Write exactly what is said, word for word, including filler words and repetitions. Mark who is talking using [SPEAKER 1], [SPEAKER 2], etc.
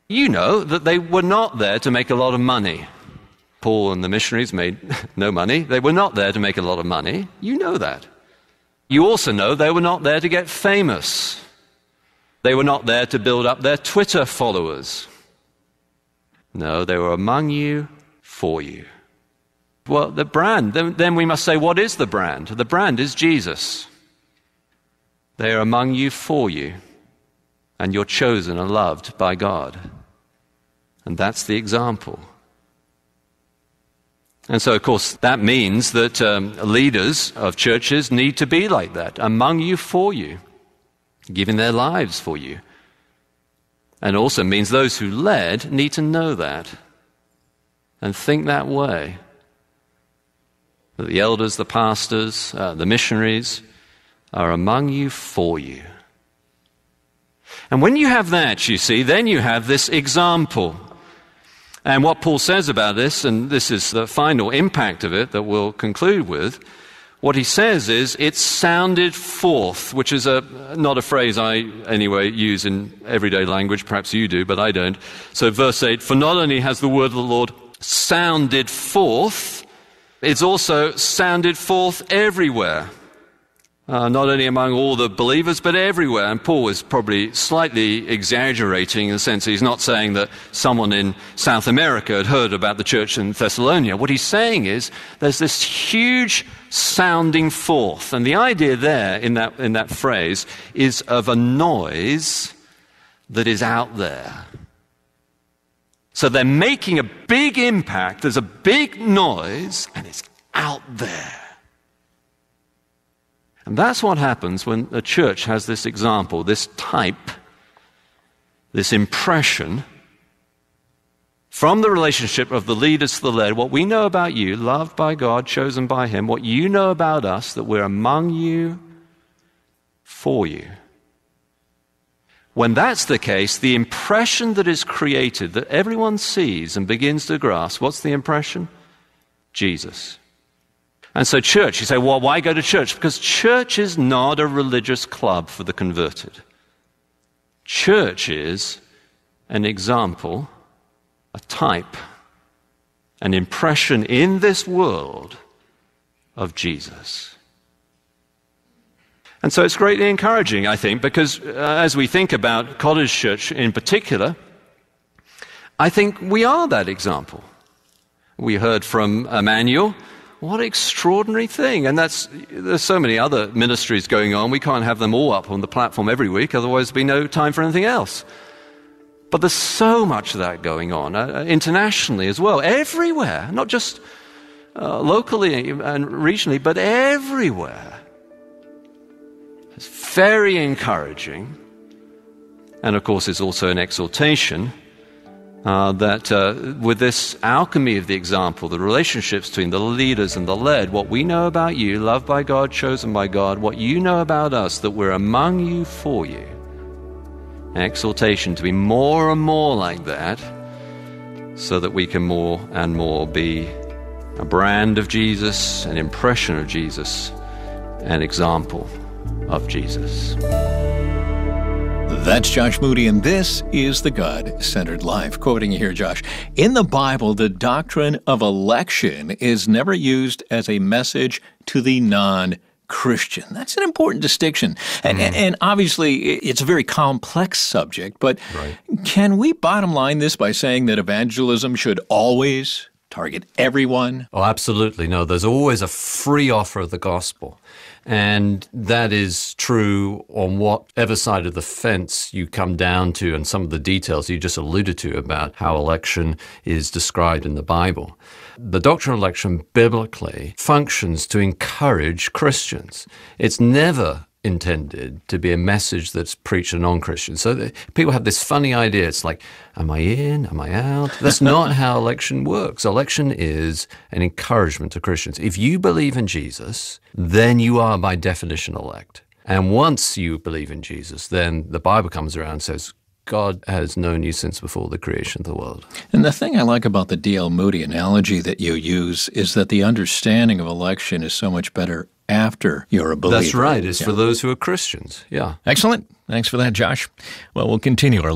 [SPEAKER 1] You know that they were not there to make a lot of money. Paul and the missionaries made no money. They were not there to make a lot of money. You know that. You also know they were not there to get famous. They were not there to build up their Twitter followers. No, they were among you for you. Well, the brand, then, then we must say, what is the brand? The brand is Jesus. They are among you for you, and you're chosen and loved by God. And that's the example. And so, of course, that means that um, leaders of churches need to be like that, among you for you, giving their lives for you. And also means those who led need to know that and think that way. That the elders, the pastors, uh, the missionaries are among you for you. And when you have that, you see, then you have this example. And what Paul says about this, and this is the final impact of it that we'll conclude with, what he says is, it sounded forth, which is a not a phrase I, anyway, use in everyday language. Perhaps you do, but I don't. So verse eight, for not only has the word of the Lord sounded forth, it's also sounded forth everywhere. Uh, not only among all the believers, but everywhere. And Paul is probably slightly exaggerating in the sense that he's not saying that someone in South America had heard about the church in Thessalonica. What he's saying is there's this huge sounding forth. And the idea there in that, in that phrase is of a noise that is out there. So they're making a big impact. There's a big noise, and it's out there. And that's what happens when a church has this example, this type, this impression from the relationship of the leaders to the led. What we know about you, loved by God, chosen by Him, what you know about us, that we're among you for you. When that's the case, the impression that is created, that everyone sees and begins to grasp, what's the impression? Jesus. And so church, you say, well, why go to church? Because church is not a religious club for the converted. Church is an example, a type, an impression in this world of Jesus. And so it's greatly encouraging, I think, because uh, as we think about Cottage Church in particular, I think we are that example. We heard from Emmanuel. What an extraordinary thing. And that's, there's so many other ministries going on. We can't have them all up on the platform every week, otherwise there'd be no time for anything else. But there's so much of that going on, uh, internationally as well, everywhere, not just uh, locally and regionally, but everywhere. It's very encouraging. And of course, it's also an exhortation Uh, that uh, with this alchemy of the example, the relationships between the leaders and the led, what we know about you, loved by God, chosen by God, what you know about us, that we're among you for you. An exhortation to be more and more like that, so that we can more and more be a brand of Jesus, an impression of Jesus, an example of Jesus.
[SPEAKER 2] That's Josh Moody, and this is the God-Centered Life. Quoting you here, Josh. In the Bible, the doctrine of election is never used as a message to the non-Christian. That's an important distinction. And, mm. and obviously, it's a very complex subject, but right. Can we bottom line this by saying that evangelism should always target everyone?
[SPEAKER 3] Oh, absolutely. No, there's always a free offer of the gospel. And that is true on whatever side of the fence you come down to, and some of the details you just alluded to about how election is described in the Bible. The doctrine of election biblically functions to encourage Christians. It's never intended to be a message that's preached to non-Christians. So that people have this funny idea. It's like, am I in? Am I out? That's not how election works. Election is an encouragement to Christians. If you believe in Jesus, then you are by definition elect. And once you believe in Jesus, then the Bible comes around and says, God has known you since before the creation of the world.
[SPEAKER 2] And the thing I like about the D L Moody analogy that you use is that the understanding of election is so much better after you're a believer.
[SPEAKER 3] That's right. It's
[SPEAKER 2] yeah.
[SPEAKER 3] for those who are Christians. Yeah.
[SPEAKER 2] Excellent. Thanks for that, Josh. Well, we'll continue our